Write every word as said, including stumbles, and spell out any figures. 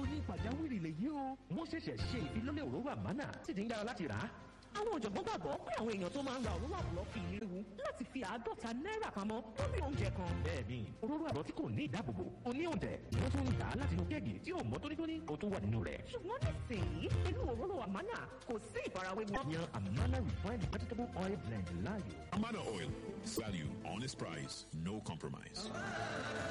ìròyìn pàjáwìrì lèyí o. wọ́n ṣẹ̀ṣẹ̀ ṣe ìfilọ́lẹ̀ òróró àmánà sì ti ń dára láti rà á. àwọn ọ̀jọ̀gbọ́n gbàgbọ́ pé àwọn èèyàn tó máa ń ra òróró àbúrò fi ìléwu láti fi àádọ́ta náírà pamọ́ lórí oúnjẹ kan. bẹ́ẹ̀ni òróró àbúrò tí kò ní ìdáàbòbò ó ní òǹtẹ̀ wọ́n tún ń tà á láti inú kéèkì tí ò mọ́ tónítóní ó tún wà nínú rẹ̀. ṣùgbọ́n nísìnyí pẹ̀lú òróró àmánà kò sí ìfarawé mọ́. yan Amana refined vegetable oil blend láàyò. Amana Oil. Value, honest price, no compromise.